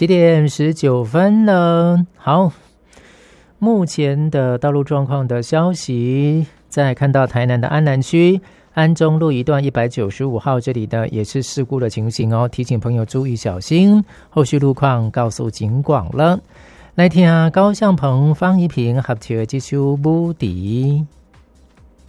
7:19了。好，目前的道路状况的消息，在看到台南的安南区安中路一段195号这里的也是事故的情形哦，提醒朋友注意小心，后续路况告诉警广了。来听高向鹏、方怡平合唱的这首《母笛》。